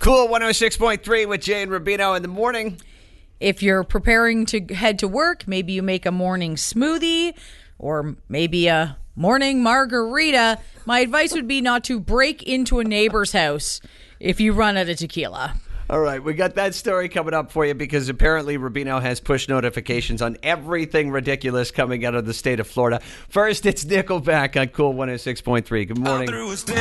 Cool 106.3 with Jay and Rubino in the morning. If you're preparing to head to work, maybe you make a morning smoothie or maybe a morning margarita. My advice would be not to break into a neighbor's house if you run out of tequila. All right, we got that story coming up for you because apparently Rubino has push notifications on everything ridiculous coming out of the state of Florida. First, it's Nickelback on Cool 106.3. Good morning.